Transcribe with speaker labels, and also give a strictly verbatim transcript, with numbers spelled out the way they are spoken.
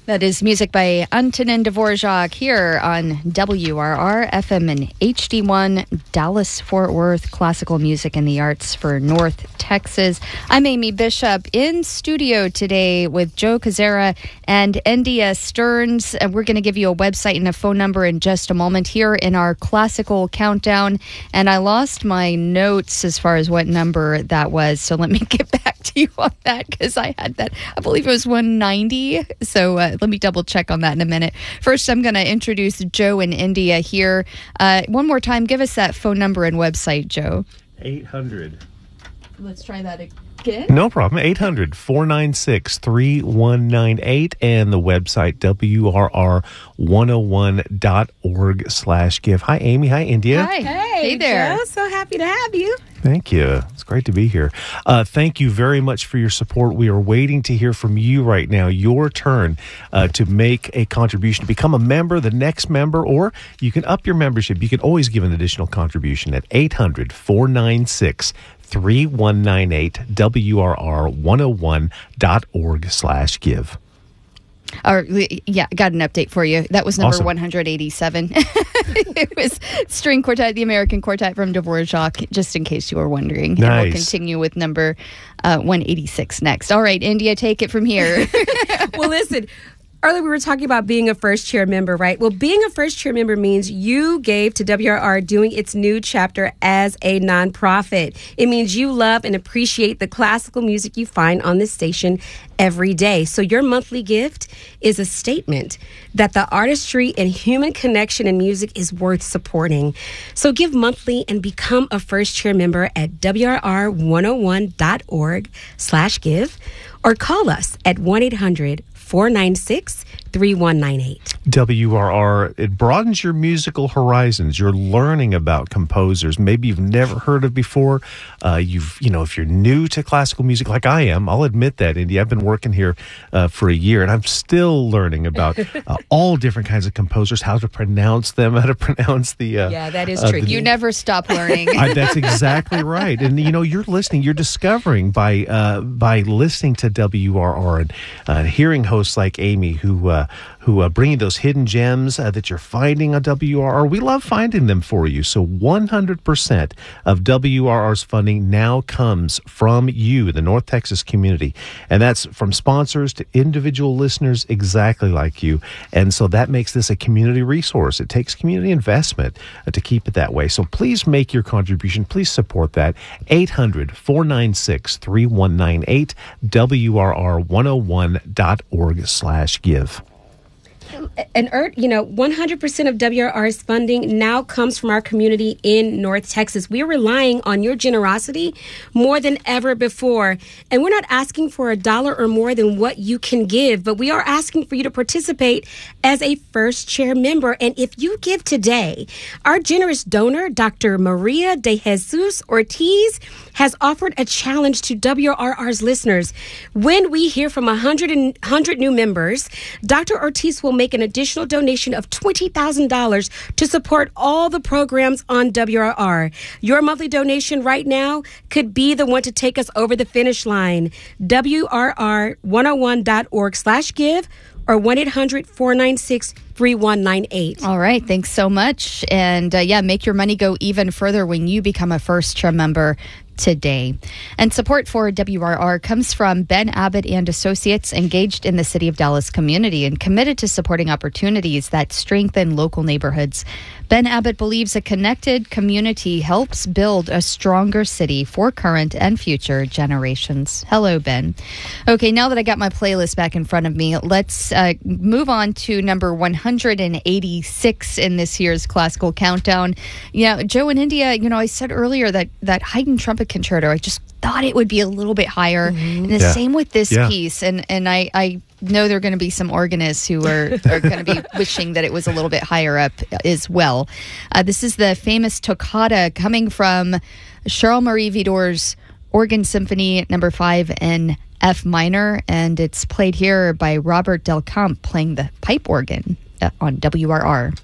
Speaker 1: That is music by Antonin Dvorak here on W R R F M and H D one, Dallas-Fort Worth, classical music and the arts for North Texas. I'm Amy Bishop in studio today with Joe Cazzera and India Stearns. And we're going to give you a website and a phone number in just a moment here in our classical countdown. And I lost my notes as far as what number that was. So let me get back to you on that because I had that. I believe it was one ninety. So uh, let me double check on that in a minute. First, I'm going to introduce Joe in India here. Uh, one more time, give us that phone number and website, Joe.
Speaker 2: eight hundred.
Speaker 1: Let's try that again.
Speaker 2: No problem. eight hundred, four nine six, three one nine eight and the website W R R one oh one dot org slash give. Hi, Amy. Hi, India.
Speaker 1: Hi.
Speaker 3: Hey,
Speaker 1: Hey there.
Speaker 3: Joe, so happy to have you.
Speaker 2: Thank you. It's great to be here. Uh, thank you very much for your support. We are waiting to hear from you right now. Your turn uh, to make a contribution, to become a member, the next member, or you can up your membership. You can always give an additional contribution at eight hundred, four nine six, three one nine eight, W R R one oh one dot org slash give.
Speaker 1: Or, yeah, got an update for you. That was number
Speaker 2: Awesome.
Speaker 1: one hundred eighty-seven. It was string quartet, the American quartet from Dvorak, just in case you were wondering.
Speaker 2: Nice.
Speaker 1: And we'll continue with number uh, one eighty-six next. All right, India, take it from here.
Speaker 3: Well, listen, earlier we were talking about being a first chair member, right? Well, being a first chair member means you gave to W R R doing its new chapter as a nonprofit. It means you love and appreciate the classical music you find on this station every day. So your monthly gift is a statement that the artistry and human connection in music is worth supporting. So give monthly and become a first chair member at W R R one oh one dot org slash give or call us at one eight hundred, four nine six, three one nine eight.
Speaker 2: W R R, it broadens your musical horizons. You're learning about composers maybe you've never heard of before. Uh, you've, you know, if you're new to classical music like I am, I'll admit that, Indy. I've been working here uh, for a year, and I'm still learning about uh, all different kinds of composers, how to pronounce them, how to pronounce the... Uh,
Speaker 3: Yeah, that is
Speaker 2: uh,
Speaker 3: tricky.
Speaker 2: the-
Speaker 1: You never stop learning.
Speaker 2: I, that's exactly right. And, you know, you're listening, you're discovering by uh, by listening to W R R and uh, hearing hosts like Amy who uh, who uh, bring you those hidden gems uh, that you're finding on W R R. We love finding them for you. So one hundred percent of W R R's funding now comes from you, the North Texas community. And that's from sponsors to individual listeners exactly like you. And so that makes this a community resource. It takes community investment uh, to keep it that way. So please make your contribution. Please support that. eight hundred, four nine six, three one nine eight, W R R one oh one dot org slash give.
Speaker 3: And, Ert, you know, one hundred percent of W R R's funding now comes from our community in North Texas. We are relying on your generosity more than ever before. And we're not asking for a dollar or more than what you can give, but we are asking for you to participate as a first chair member. And if you give today, our generous donor, Doctor Maria de Jesus Ortiz, has offered a challenge to W R R's listeners. When we hear from one hundred, one hundred new members, Doctor Ortiz will make an additional donation of twenty thousand dollars to support all the programs on W R R. Your monthly donation right now could be the one to take us over the finish line. W R R one oh one dot org slash give or one eight hundred, four nine six, three one nine eight.
Speaker 1: All right. Thanks so much. And uh, yeah, make your money go even further when you become a first chair member today. And support for W R R comes from Ben Abbott and Associates, engaged in the City of Dallas community and committed to supporting opportunities that strengthen local neighborhoods. Ben Abbott believes a connected community helps build a stronger city for current and future generations. Hello, Ben. Okay, now that I got my playlist back in front of me, let's uh, move on to number one hundred eighty-six in this year's classical countdown. You know, Joe in India, you know, I said earlier that that Haydn trumpet concerto, I just thought it would be a little bit higher. Mm-hmm. And the
Speaker 2: Yeah.
Speaker 1: same with this
Speaker 2: Yeah.
Speaker 1: piece. And and I, I know there are going to be some organists who are, are going to be wishing that it was a little bit higher up as well. Uh, this is the famous toccata coming from Charles Marie Widor's Organ Symphony number five in F minor. And it's played here by Robert Del Camp playing the pipe organ uh, on W R R.